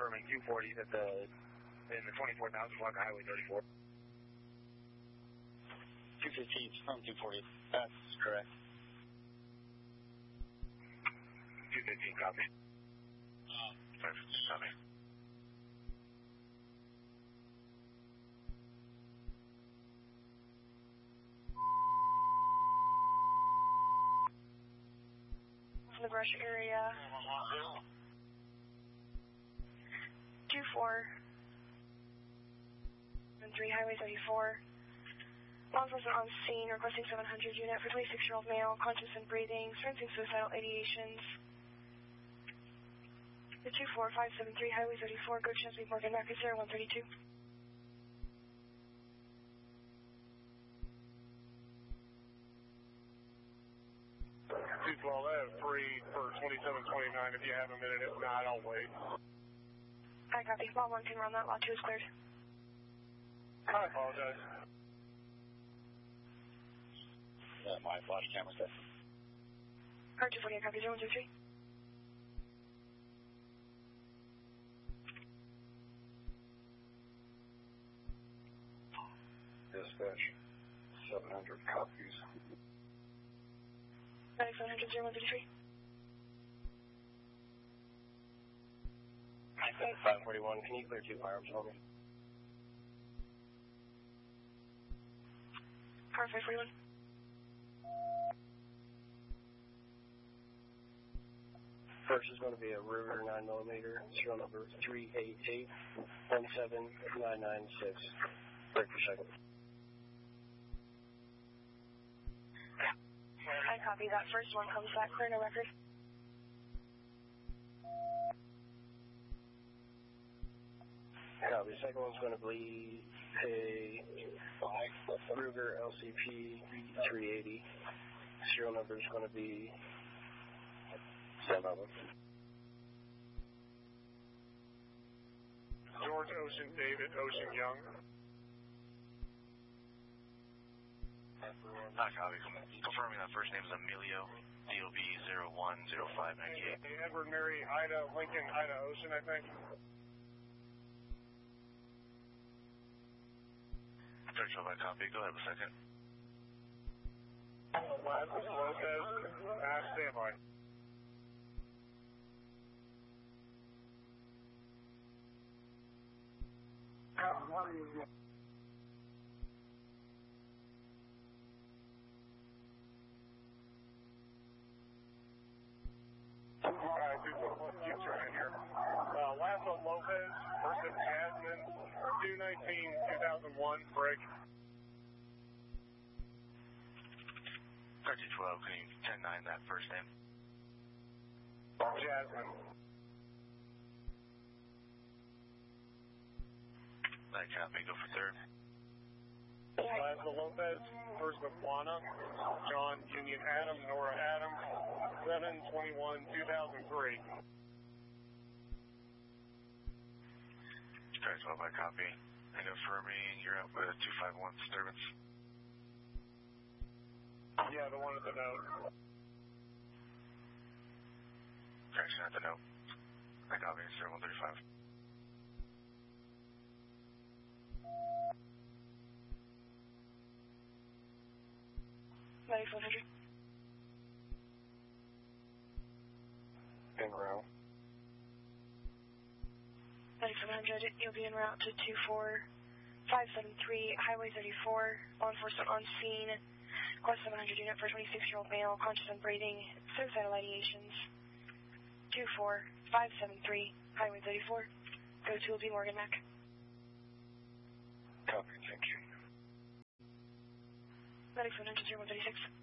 confirming 240 in the 24,000 block of Highway 34. 215 from 240. That's correct. 215, copy. 515, copy. The brush area. 24 and 3 Highway 34. Law enforcement on scene requesting 700 unit for 26-year-old male, conscious and breathing, experiencing suicidal ideations. The 24573 Highway 34, go Chesapeake Morgan Mac 0132. 212, I have 3 for 2729 if you have a minute. If not, I'll wait. I copy. Law 1 can run that. Law 2 is cleared. I apologize. My flash camera set. Car 240, I copy. 0123. Dispatch, 700 copies. 9700 0133. 541, can you clear 2 firearms for me? Car 541. First is going to be a Ruger 9mm, serial number 388-17996. Break for second. I copy. That first one comes back clear, no record. Copy. Second one's going to be a Ruger LCP 380. Serial number is going to be 7 of them. George Ocean David Ocean Young. Hi, copy. Confirming that first name is Emilio, DOB 010598. Edward Mary Ida Lincoln Ida Ocean, I think. 312, I copy. Go ahead a second. Lopez, stand by. What are you? Keep trying here. Lazo Lopez versus Jasmine, 219-2001, break. 1312, can you 10-9 that first name? Jasmine. I copy. Go for third. Lazo Lopez versus Juana, John Union Adams, Nora Adams, 7/21/2003. 312, I copy. And confirming you're out with a 251 disturbance. Yeah, the one at the note. Correction at the note. I copy. 0135. En route. 9700, you'll be en route to 24573 Highway 34. Law enforcement on scene. Request 700 unit for 26-year-old male, conscious and breathing, suicidal ideations. 24573 Highway 34. Go to LB Morgan Mac. Copy, thank you. 9700 0136.